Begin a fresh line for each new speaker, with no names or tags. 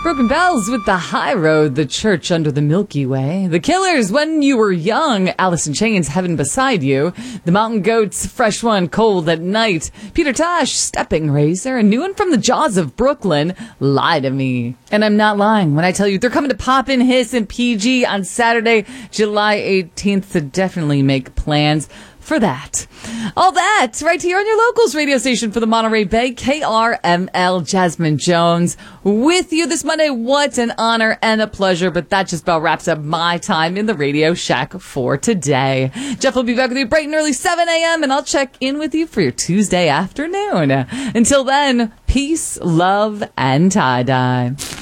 Broken Bells with The High Road, The Church Under the Milky Way. The Killers, When You Were Young. Alice in Chains, Heaven Beside You. The Mountain Goats, Fresh One, Cold at Night. Peter Tosh, Stepping Razor. A new one from the Jaws of Brooklyn, Lie to Me. And I'm not lying when I tell you they're coming to Poppin' Hiss and PG on Saturday, July 18th, so definitely make plans for that. All that right here on your locals radio station for the Monterey Bay, KRML. Jasmine Jones with you this Monday. What an honor and a pleasure, but that just about wraps up my time in the Radio Shack for today. Jeff will be back with you bright and early 7 a.m. and I'll check in with you for your Tuesday afternoon. Until then, peace, love, and tie-dye.